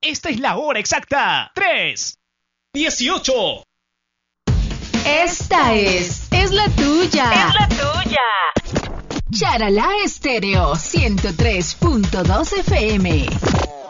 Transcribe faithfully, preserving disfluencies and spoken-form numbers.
Esta es la hora exacta. tres dieciocho. Esta es, es la tuya. Es la tuya. Charalá Estéreo ciento tres punto dos F M.